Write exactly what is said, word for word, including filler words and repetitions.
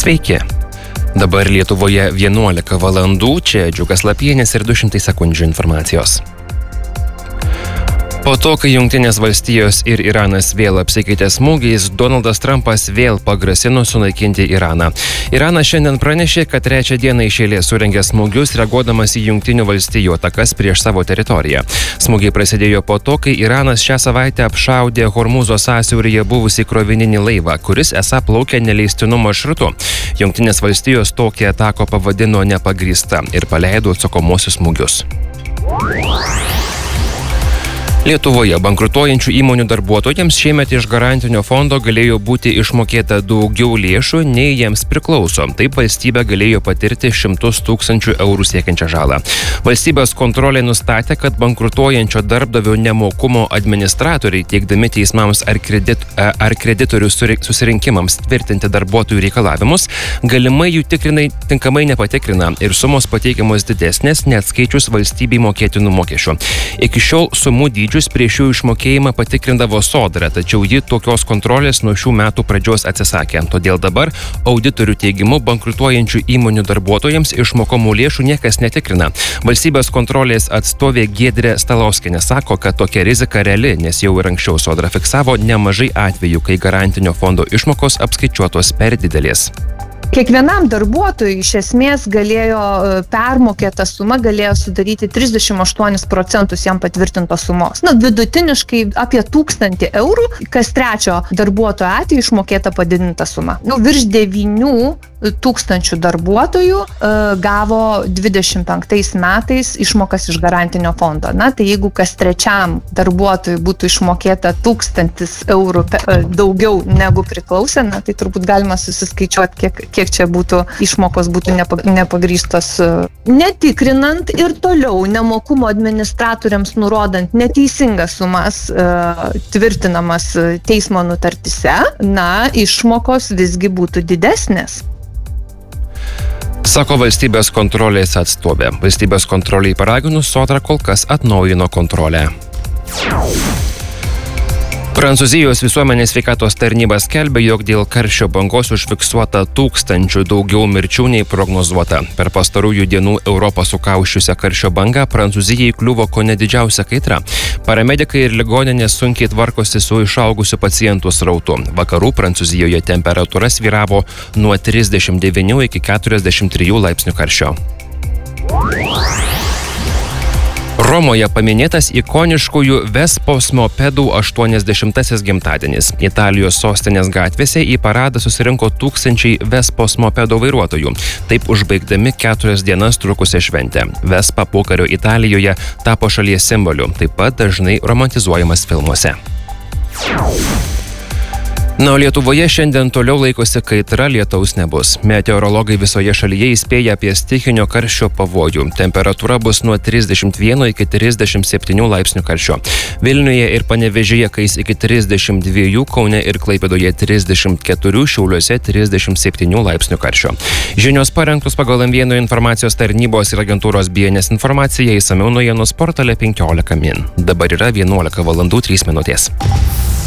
Sveiki. Dabar Lietuvoje vienuolika valandų, čia Džiugas Lapienis ir du šimtai sekundžių informacijos. Po to, kai Jungtinės valstijos ir Iranas vėl apsikeitė smūgiais, Donaldas Trumpas vėl pagrasino sunaikinti Iraną. Iranas šiandien pranešė, kad trečią dieną iš eilės surengė smūgius, reaguodamas į Jungtinių valstijų atakas prieš savo teritoriją. Smūgiai prasidėjo po to, kai Iranas šią savaitę apšaudė Hormūzo sąsiauryje buvusį krovininį laivą, kuris esą plaukė neleistinu maršrutu. Jungtinės valstijos tokią ataką pavadino nepagrįsta ir paleido atsakomuosius smūgius. Lietuvoje bankrutuojančių įmonių darbuotojams šiemet iš garantinio fondo galėjo būti išmokėta daugiau lėšų, nei jiems priklauso. Taip valstybė galėjo patirti šimtus tūkstančių eurų siekiančią žalą. Valstybės kontrolė nustatė, kad bankrutuojančio darbdavio nemokumo administratoriai, teikdami teismams ar, kredit, ar kreditorių susirinkimams tvirtinti darbuotojų reikalavimus, galimai jų tikrinai tinkamai nepatikrina ir sumos pateikiamos didesnės, neatskaičius valstybei mokėtinų mokesčių. Iki šiol sumų dydžių prieš jų išmokėjimą patikrindavo Sodra, tačiau ji tokios kontrolės nuo šių metų pradžios atsisakė. Todėl dabar auditorių teigimu bankrutuojančių įmonių darbuotojams išmokomų lėšų niekas netikrina. Valstybės kontrolės atstovė Giedrė Stalauskienė sako, kad tokia rizika reali, nes jau ir anksčiau Sodra fiksavo nemažai atvejų, kai garantinio fondo išmokos apskaičiuotos per didelės. Kiekvienam darbuotojui iš esmės galėjo permokėta suma galėjo sudaryti trisdešimt aštuonis procentus jam patvirtintos sumos. Na, vidutiniškai apie tūkstantį eurų, kas trečio darbuotojo atveju išmokėta padidinta suma. Nu, virš devynių tūkstančių darbuotojų e, gavo dvidešimt penktais metais išmokas iš garantinio fondo. Na, tai jeigu kas trečiam darbuotojui būtų išmokėta tūkstantis eurų pe, e, daugiau negu priklausė, na, tai turbūt galima susiskaičiuoti, kiek, kiek čia būtų išmokos būtų nepa, nepagrįstos. Netikrinant ir toliau nemokumo administratoriams nurodant neteisingas sumas e, tvirtinamas teismo nutartise, na, išmokos visgi būtų didesnės. Sako valstybės kontrolės atstovė. Valstybės kontroliai paraginus Sodra kol kas atnaujino kontrolę. Prancūzijos visuomenės sveikatos tarnyba skelbia, jog dėl karščio bangos užfiksuota tūkstančių daugiau mirčių nei prognozuota. Per pastarųjų dienų Europą sukaušiusią karščio bangą Prancūzijai kliuvo kone didžiausia kaitra. Paramedikai ir ligoninės sunkiai tvarkosi su išaugusiu pacientų srautu. Vakarų Prancūzijoje temperatūra svyravo nuo trisdešimt devynių iki keturiasdešimt trijų laipsnių karščio. Romoje paminėtas ikoniškųjų Vespos mopedų aštuoniasdešimtasis gimtadienis. Italijos sostinės gatvėse į paradą susirinko tūkstančiai Vespos mopedo vairuotojų, taip užbaigdami keturias dienas trukusią šventę. Vespa pokario Italijoje tapo šalies simboliu, taip pat dažnai romantizuojamas filmuose. Na, o Lietuvoje šiandien toliau laikosi kaitra, lietaus nebus. Meteorologai visoje šalyje įspėja apie stichinio karščio pavojų. Temperatūra bus nuo trisdešimt vieno iki trisdešimt septynių laipsnių karščio. Vilniuje ir Panevėžyje kais iki trisdešimt dviejų, Kaune ir Klaipėdoje trisdešimt keturių, Šiauliuose trisdešimt septynių laipsnių karščio. Žinios parengtos pagal M vienas informacijos tarnybos ir agentūros B N S informaciją, išsamiau naujienų portale penkiolika min. Dabar yra vienuolika valandų trys minutės.